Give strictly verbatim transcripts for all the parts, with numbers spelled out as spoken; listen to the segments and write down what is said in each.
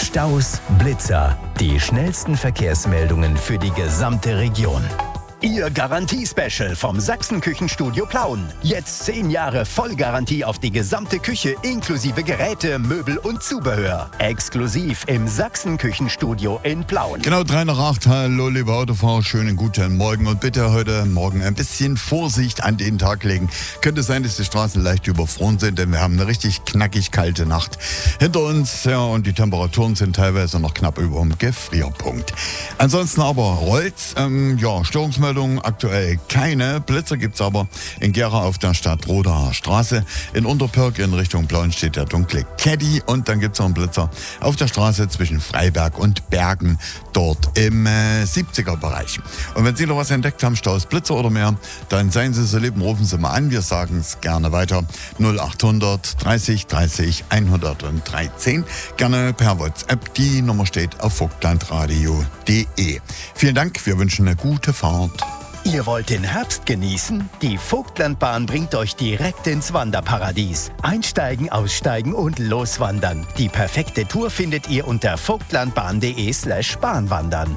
Staus, Blitzer. Die schnellsten Verkehrsmeldungen für die gesamte Region. Ihr Garantie-Special vom Sachsen-Küchenstudio Plauen. Jetzt zehn Jahre Vollgarantie auf die gesamte Küche inklusive Geräte, Möbel und Zubehör. Exklusiv im Sachsen-Küchenstudio in Plauen. Genau, drei nach acht. Hallo, liebe Autofahrer. Schönen guten Morgen. Und bitte heute Morgen ein bisschen Vorsicht an den Tag legen. Könnte sein, dass die Straßen leicht überfroren sind, denn wir haben eine richtig knackig kalte Nacht hinter uns. Ja, und die Temperaturen sind teilweise noch knapp über dem Gefrierpunkt. Ansonsten aber rollt's. Ähm, ja, Störungsmeldungen aktuell keine. Blitzer gibt's aber in Gera auf der Stadtroder Straße. In Unterpirk in Richtung Plauen steht der dunkle Caddy. Und dann gibt's noch einen Blitzer auf der Straße zwischen Freiberg und Bergen, dort im äh, siebziger-Bereich. Und wenn Sie noch was entdeckt haben, Staus, Blitzer oder mehr, dann seien Sie so lieb, rufen Sie mal an. Wir sagen es gerne weiter. null achthundert dreißig dreißig hundertdreizehn. Gerne per WhatsApp. Die Nummer steht auf vogtlandradio punkt de. Vielen Dank. Wir wünschen eine gute Fahrt. Ihr wollt den Herbst genießen? Die Vogtlandbahn bringt euch direkt ins Wanderparadies. Einsteigen, aussteigen und loswandern. Die perfekte Tour findet ihr unter vogtlandbahn.de slash bahnwandern.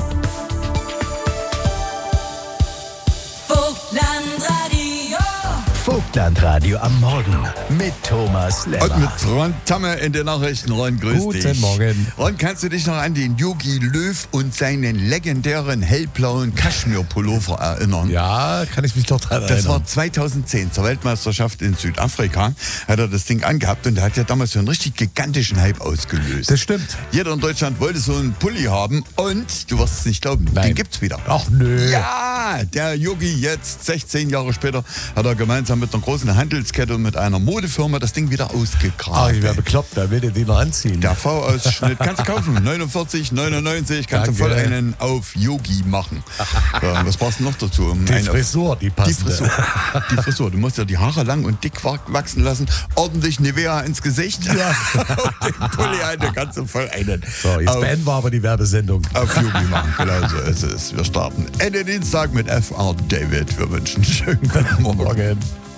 Vogtlandradio am Morgen mit Thomas Lemmer. Und mit Ron Tamme in den Nachrichten. Ron, grüß Guten dich. Guten Morgen. Ron, kannst du dich noch an den Jogi Löw und seinen legendären hellblauen Kaschmir-Pullover erinnern? Ja, kann ich mich doch dran erinnern. Das war zweitausendzehn zur Weltmeisterschaft in Südafrika. Hat er das Ding angehabt und der hat ja damals so einen richtig gigantischen Hype ausgelöst. Das stimmt. Jeder in Deutschland wollte so einen Pulli haben und, du wirst es nicht glauben, Nein. den gibt's wieder. Ach nö. Ja, der Jogi jetzt, sechzehn Jahre später, hat er gemeinsam mit einer großen Handelskette und mit einer Modefirma das Ding wieder ausgegraben. Ach, ich wäre bekloppt, wer will denn den noch anziehen? Der V-Ausschnitt kannst du kaufen, neunundvierzig neunundneunzig, kannst Danke. du voll einen auf Yogi machen. Ja, was brauchst du noch dazu? Um die einen auf- Frisur, die Die passt. Frisur. Die Frisur. Du musst ja die Haare lang und dick wa- wachsen lassen, ordentlich Nivea ins Gesicht. Ja. Und den Pulli ein, da kannst du voll einen So, jetzt auf, beenden wir aber die Werbesendung. auf Yogi machen. Genau so ist es. Wir starten Ende Dienstag mit F R David. Wir wünschen einen schönen guten Morgen. Morgen.